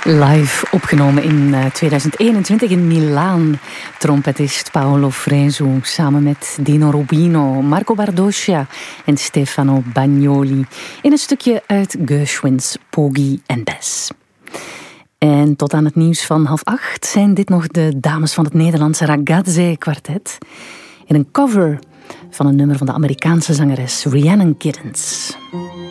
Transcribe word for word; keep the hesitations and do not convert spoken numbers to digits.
Live opgenomen in tweeduizend eenentwintig in Milaan. Trompetist Paolo Fresu samen met Dino Rubino, Marco Bardoscia en Stefano Bagnoli. In een stukje uit Gershwin's Porgy and Bess. En tot aan het nieuws van half acht zijn dit nog de dames van het Nederlandse Ragazze Quartet. In een cover van een nummer van de Amerikaanse zangeres Rhiannon Giddens.